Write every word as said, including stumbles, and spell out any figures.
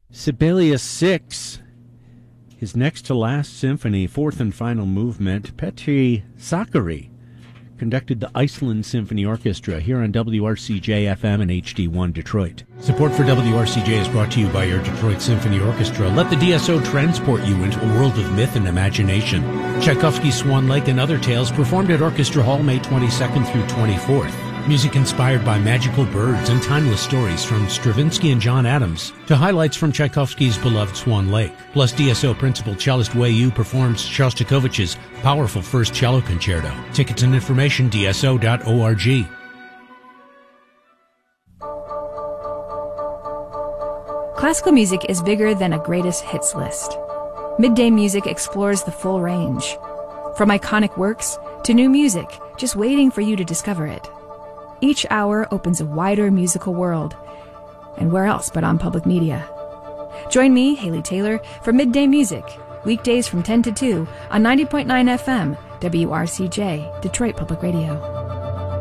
Sibelius six, his next to last symphony, fourth and final movement. Petri Sakari conducted the Iceland Symphony Orchestra here on W R C J F M and H D one Detroit. Support for W R C J is brought to you by your Detroit Symphony Orchestra. Let the D S O transport you into a world of myth and imagination. Tchaikovsky's Swan Lake and Other Tales performed at Orchestra Hall May twenty-second through twenty-fourth. Music inspired by magical birds and timeless stories from Stravinsky and John Adams to highlights from Tchaikovsky's beloved Swan Lake. Plus, D S O principal cellist Wei Yu performs Shostakovich's powerful first cello concerto. Tickets and information, D S O dot org. Classical music is bigger than a greatest hits list. Midday Music explores the full range. From iconic works to new music, just waiting for you to discover it. Each hour opens a wider musical world. And where else but on public media? Join me, Haley Taylor, for Midday Music, weekdays from ten to two on ninety point nine F M, W R C J, Detroit Public Radio.